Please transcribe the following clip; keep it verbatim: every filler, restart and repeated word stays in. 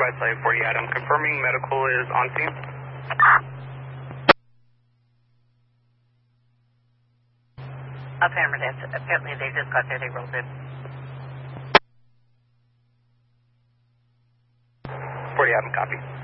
by Slave forty Adam. Confirming medical is on scene. Affirmative. Apparently they just got there. They rolled in. forty Adam, copy.